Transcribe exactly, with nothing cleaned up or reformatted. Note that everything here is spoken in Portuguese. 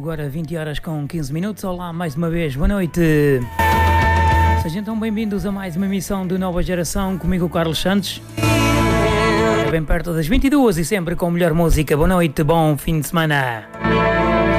agora vinte horas com quinze minutos. Olá, mais uma vez, boa noite. Sejam então bem-vindos a mais uma emissão de Nova Geração, comigo, Carlos Santos. É bem perto das vinte e duas e sempre com a melhor música. Boa noite, bom fim de semana.